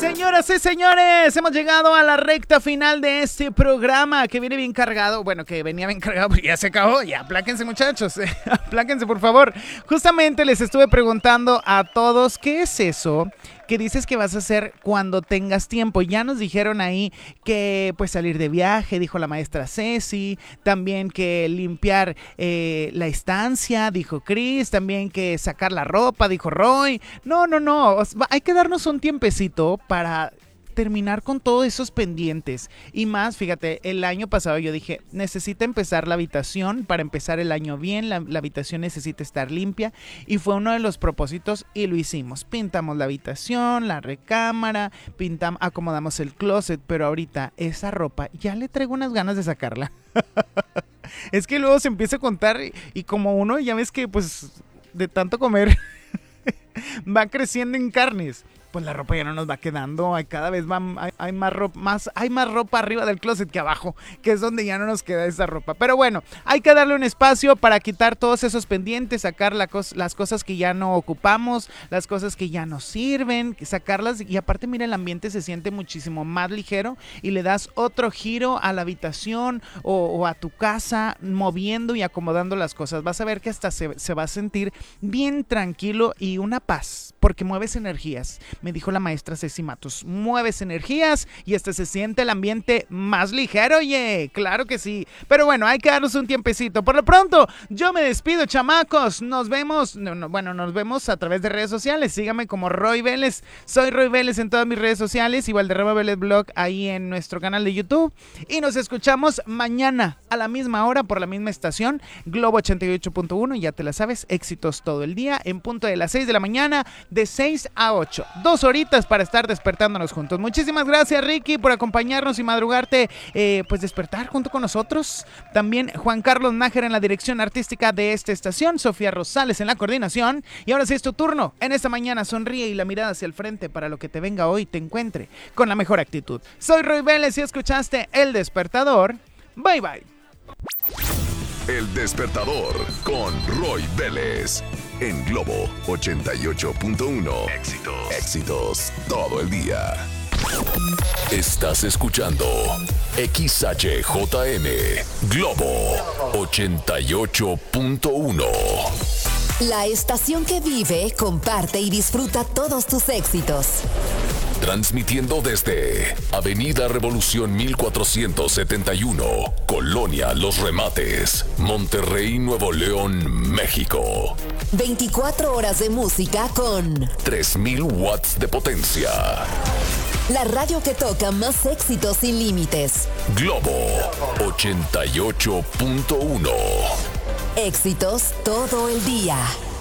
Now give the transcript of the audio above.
Señoras y señores, hemos llegado a la recta final de este programa que viene bien cargado. Bueno, que venía bien cargado porque ya se acabó. Ya, apláquense, muchachos. Apláquense, por favor. Justamente les estuve preguntando a todos, ¿qué es eso que dices que vas a hacer cuando tengas tiempo? Ya nos dijeron ahí que pues salir de viaje, dijo la maestra Ceci. También que limpiar la estancia, dijo Chris. También que sacar la ropa, dijo Roy. No. Hay que darnos un tiempecito para terminar con todos esos pendientes. Y más, fíjate, el año pasado yo dije, necesita empezar la habitación para empezar el año bien, la habitación necesita estar limpia, y fue uno de los propósitos y lo hicimos. Pintamos la habitación, la recámara, acomodamos el closet, pero ahorita esa ropa ya le traigo unas ganas de sacarla. Es que luego se empieza a contar y como uno, ya ves que pues de tanto comer va creciendo en carnes, pues la ropa ya no nos va quedando, cada vez hay más ropa arriba del closet que abajo, que es donde ya no nos queda esa ropa. Pero bueno, hay que darle un espacio para quitar todos esos pendientes, sacar las cosas que ya no ocupamos, las cosas que ya no sirven, sacarlas, y aparte mira, el ambiente se siente muchísimo más ligero y le das otro giro a la habitación o a tu casa, moviendo y acomodando las cosas. Vas a ver que hasta se va a sentir bien tranquilo y una paz, porque mueves energías. Me dijo la maestra Ceci Matos, mueves energías y hasta se siente el ambiente más ligero, oye, claro que sí. Pero bueno, hay que darnos un tiempecito. Por lo pronto, yo me despido, chamacos. Nos vemos, nos vemos a través de redes sociales. Síganme como Roy Vélez. Soy Roy Vélez en todas mis redes sociales, igual de Reba Vélez Blog ahí en nuestro canal de YouTube. Y nos escuchamos mañana a la misma hora por la misma estación, Globo 88.1, ya te la sabes, éxitos todo el día, en punto de las 6 de la mañana, de 6 a 8. 2 horitas para estar despertándonos juntos. Muchísimas gracias, Ricky, por acompañarnos y madrugarte, pues despertar junto con nosotros. También Juan Carlos Nájera en la dirección artística de esta estación, Sofía Rosales en la coordinación. Y ahora sí es tu turno. En esta mañana sonríe y la mirada hacia el frente para lo que te venga hoy te encuentre con la mejor actitud. Soy Roy Vélez y escuchaste El Despertador. Bye bye. El Despertador con Roy Vélez en Globo 88.1. Éxitos todo el día. Estás escuchando XHJM Globo 88.1. La estación que vive, comparte y disfruta todos tus éxitos. Transmitiendo desde Avenida Revolución 1471, Colonia Los Remates, Monterrey, Nuevo León, México. 24 horas de música con 3000 watts de potencia. La radio que toca más éxitos sin límites. Globo 88.1. Éxitos todo el día.